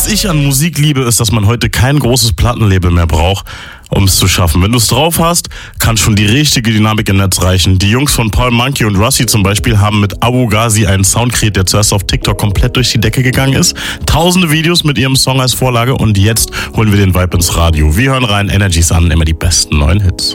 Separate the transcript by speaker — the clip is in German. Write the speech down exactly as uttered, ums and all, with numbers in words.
Speaker 1: ich an Musik liebe, ist, dass man heute kein großes Plattenlabel mehr braucht, um es zu schaffen. Wenn du es drauf hast, kann schon die richtige Dynamik im Netz reichen. Die Jungs von Paul Monkey und Russi zum Beispiel haben mit Abu Ghazi einen Sound kreiert, der zuerst auf TikTok komplett durch die Decke gegangen ist. Tausende Videos mit ihrem Song als Vorlage und jetzt holen wir den Vibe ins Radio. Wir hören rein, Energies an, immer die besten neuen Hits.